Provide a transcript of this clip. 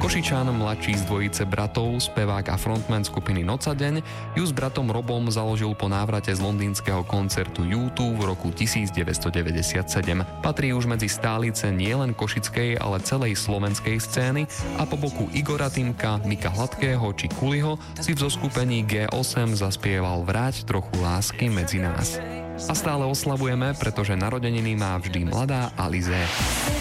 Košičan, mladší z dvojice bratov, spevák a frontman skupiny Noc a deň, ju s bratom Robom založil po návrate z londýnskeho koncertu U2 v roku 1997. Patrí už medzi stálice nielen košickej, ale celej slovenskej scény a po boku Igora Timka, Mika Hladkého či Kuliho si v zoskupení G8 zaspieval Vráť trochu lásky medzi nás. A stále oslavujeme, pretože narodeniny má vždy mladá Alizé.